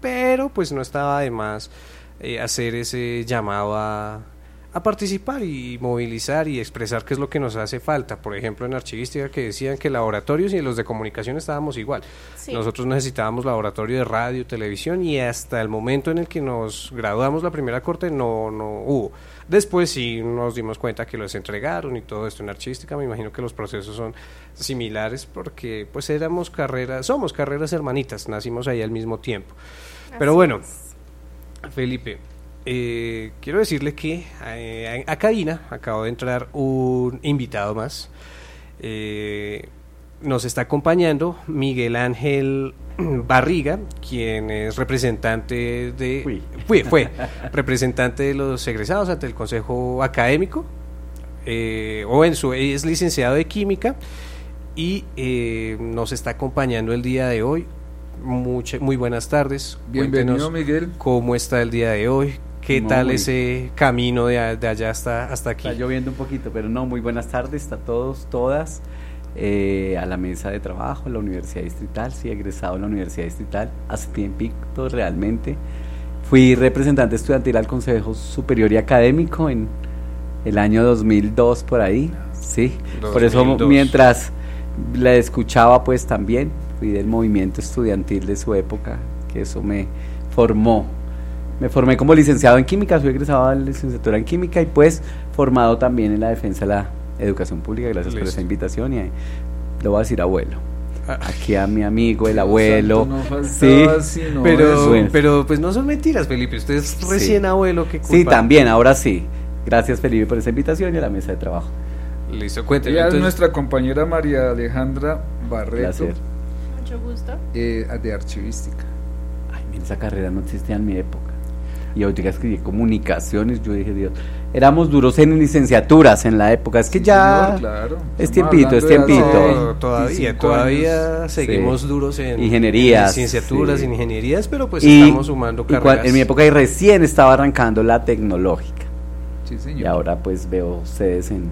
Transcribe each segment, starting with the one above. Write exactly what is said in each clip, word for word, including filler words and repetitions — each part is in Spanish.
pero pues no estaba de más eh, hacer ese llamado a, a participar y movilizar y expresar qué es lo que nos hace falta. Por ejemplo, en archivística, que decían que laboratorios y los de comunicación estábamos igual. Sí. Nosotros necesitábamos laboratorio de radio, televisión, y hasta el momento en el que nos graduamos la primera corte no, no hubo. Después sí nos dimos cuenta que los entregaron y todo esto. En archivística me imagino que los procesos son similares porque pues éramos carreras, somos carreras hermanitas, nacimos ahí al mismo tiempo. Así Pero bueno, es. Felipe, Eh, quiero decirle que eh, a cabina acabo de entrar un invitado más. Eh, nos está acompañando Miguel Ángel Barriga, quien es representante de Fui. Fue, fue representante de los egresados ante el Consejo Académico, eh, o en su es licenciado de Química y eh, nos está acompañando el día de hoy. Mucha, muy buenas tardes. Bienvenido, Miguel. ¿Cómo está el día de hoy? ¿Qué muy tal ese camino de, de allá hasta, hasta aquí? Está lloviendo un poquito, pero no, muy buenas tardes a todos, todas, eh, a la mesa de trabajo, en la Universidad Distrital, sí, egresado en la Universidad Distrital, hace tiempito realmente. Fui representante estudiantil al Consejo Superior y Académico en el año dos mil dos, por ahí, sí, dos mil dos. Por eso mientras la escuchaba, pues también fui del movimiento estudiantil de su época, que eso me formó. Me formé como licenciado en Química, soy egresado de la licenciatura en Química y pues formado también en la defensa de la educación pública. Gracias Listo. por esa invitación y eh, le voy a decir abuelo. Aquí a mi amigo, el abuelo. No faltaba, sí, sino pero, bueno. pero pues no son mentiras, Felipe, usted es recién sí. abuelo. ¿Qué culpa? Sí, también, ahora sí. Gracias, Felipe, por esa invitación y a la mesa de trabajo. Listo, cuénteme. Ella entonces... es nuestra compañera María Alejandra Barreto. Placer. Mucho gusto. Eh, de archivística. Ay, mira, esa carrera no existía en mi época. Y ahorita escribí comunicaciones, yo dije, Dios, éramos duros en licenciaturas en la época, es que sí, ya señor, claro. es tiempito, es tiempito. No, todavía, todavía años. seguimos sí. duros en ingenierías, en licenciaturas, sí. ingenierías, pero pues y, estamos sumando carreras. Cual, en mi época y recién estaba arrancando la tecnológica. Sí, señor. Y ahora pues veo sedes en,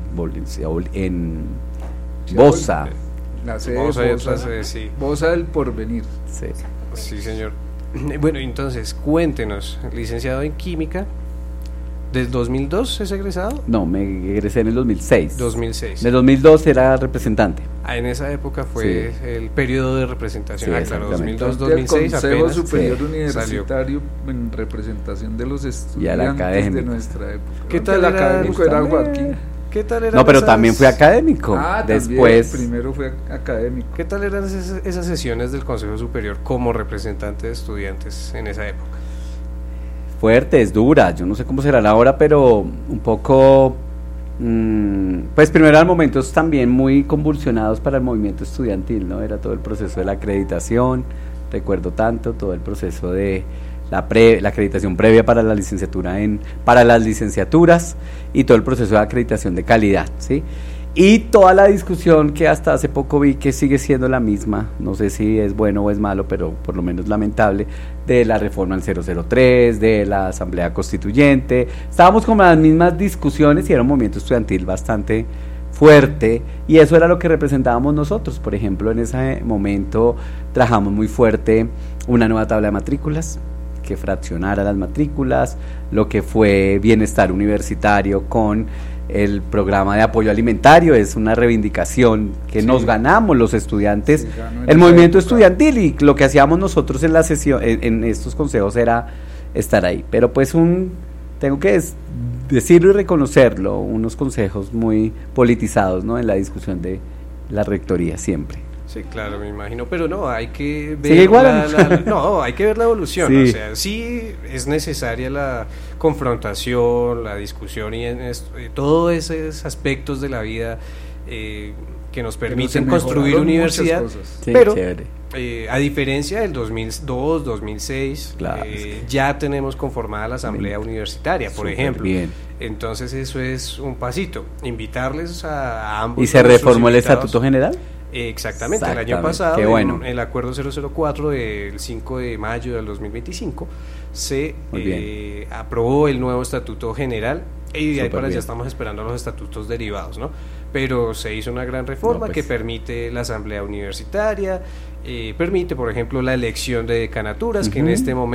en sí, Bosa. La sede Bosa, de Bosa, sede, sí. Bosa del Porvenir. Sí. Sí, señor. Bueno, entonces, cuéntenos, licenciado en Química, ¿del dos mil dos es egresado? No, me egresé en el dos mil seis. dos mil seis. En el dos mil dos era representante. Ah, en esa época fue sí. el periodo de representación. Sí, ah, claro, dos mil dos, dos mil seis Consejo apenas Superior sí, Universitario salió. En representación de los estudiantes de nuestra época. ¿Qué tal el académico era Joaquín? ¿Qué tal eran No, pero esas... también fui académico. Ah, después también, primero fue académico. ¿Qué tal eran esas, esas sesiones del Consejo Superior como representante de estudiantes en esa época? Fuertes, duras, yo no sé cómo serán ahora, pero un poco, mmm, pues primero eran momentos también muy convulsionados para el movimiento estudiantil, ¿no? Era todo el proceso de la acreditación, recuerdo tanto, todo el proceso de La, pre, la acreditación previa para la licenciatura en para las licenciaturas y todo el proceso de acreditación de calidad, ¿sí? Y toda la discusión que hasta hace poco vi que sigue siendo la misma, no sé si es bueno o es malo, pero por lo menos lamentable, de la reforma al cero cero tres, de la asamblea constituyente. Estábamos con las mismas discusiones y era un movimiento estudiantil bastante fuerte y eso era lo que representábamos nosotros. Por ejemplo, en ese momento trabajamos muy fuerte una nueva tabla de matrículas que fraccionara las matrículas, lo que fue bienestar universitario con el programa de apoyo alimentario, es una reivindicación que sí. nos ganamos los estudiantes, sí, el movimiento época. estudiantil, y lo que hacíamos nosotros en la sesión, en, en estos consejos era estar ahí, pero pues un, tengo que des, decirlo y reconocerlo, unos consejos muy politizados, ¿no? En la discusión de la rectoría siempre. Sí, claro, me imagino, pero no, hay que ver ¿Sigue igual? La, la, no, hay que ver la evolución, sí. o sea, sí es necesaria la confrontación, la discusión y en esto, todos esos aspectos de la vida eh, que nos permiten que construir universidad, sí, pero eh, a diferencia del dos mil dos, dos mil seis, claro, eh, es que... ya tenemos conformada la asamblea bien. universitaria, por Súper ejemplo. Bien. Entonces eso es un pasito, invitarles a, a ambos. ¿Y se reformó el Estatuto General? Exactamente, el año pasado, Qué bueno. en el acuerdo cero cero cuatro del cinco de mayo del dos mil veinticinco, se eh, aprobó el nuevo Estatuto General y de ahí para allá estamos esperando los estatutos derivados, ¿no? Pero se hizo una gran reforma no, pues. que permite la asamblea universitaria, eh, permite, por ejemplo, la elección de decanaturas, uh-huh. que en este momento